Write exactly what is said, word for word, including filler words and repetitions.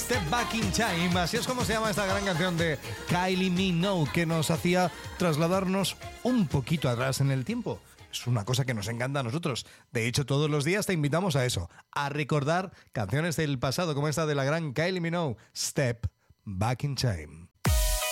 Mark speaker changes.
Speaker 1: Step Back in Time, así es como se llama esta gran canción de Kylie Minogue, que nos hacía trasladarnos un poquito atrás en el tiempo. Es una cosa que nos encanta a nosotros. De hecho, todos los días te invitamos a eso, a recordar canciones del pasado, como esta de la gran Kylie Minogue, Step Back in Time.